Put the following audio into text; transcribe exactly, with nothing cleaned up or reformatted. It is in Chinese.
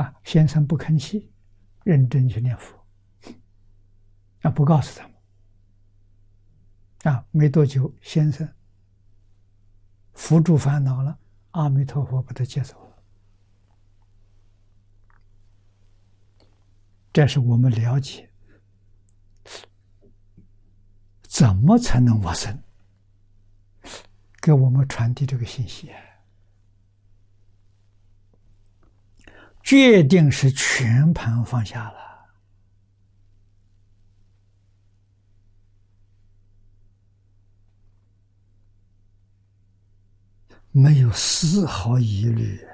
啊，先生不吭气，认真去念佛，啊，不告诉他们，啊，没多久，先生伏住烦恼了，阿弥陀佛把他接走了。这是我们了解怎么才能往生，给我们传递这个信息，决定是全盘放下了，没有丝毫疑虑。